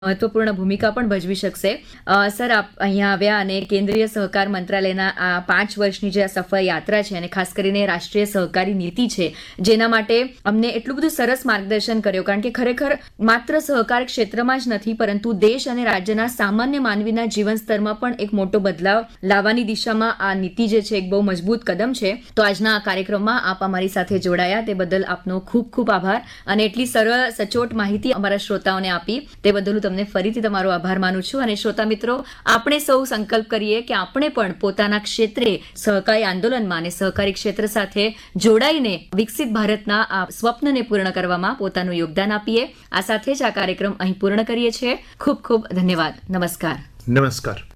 મહત્વપૂર્ણ ભૂમિકા પણ ભજવી શકશે. સર, આપ અહીંયા આવ્યા અને કેન્દ્રીય સહકાર મંત્રાલયના આ 5 વર્ષની જે આ સફળ યાત્રા છે અને ખાસ કરીને રાષ્ટ્રીય સહકારી નીતિ છે, જેના માટે અમને એટલું બધું સરસ માર્ગદર્શન કર્યું. કારણ કે ખરેખર માત્ર સહકાર ક્ષેત્રમાં જ નથી, પરંતુ દેશ અને રાજ્યના સામાન્ય માનવીના જીવન સ્તરમાં પણ એક મોટો બદલાવ લાવવાની દિશામાં આ નીતિ જે છે એક બહુ મજબૂત કદમ છે. તો આજના આ કાર્યક્રમમાં આપ અમારી સાથે જોડાયા તે બદલ આપનો ખૂબ ખૂબ આભાર અને એટલી સરળ સચોટ માહિતી અમારા શ્રોતાઓને આપી તે બદલ તમને ફરીથી તમારો આભાર માનું છું. અને શ્રોતા મિત્રો, આપણે સૌ સંકલ્પ કરીએ કે આપણે પણ પોતાના ક્ષેત્રે સહકારી આંદોલનમાં અને સહકારી ક્ષેત્ર સાથે જોડાઈને વિકસિત ભારતના આ સ્વપ્નને પૂર્ણ કરવામાં પોતાનું યોગદાન આપીએ. આ સાથે જ આ કાર્યક્રમ અહીં પૂર્ણ કરીએ છીએ. ખૂબ ખૂબ ધન્યવાદ. નમસ્કાર. નમસ્કાર.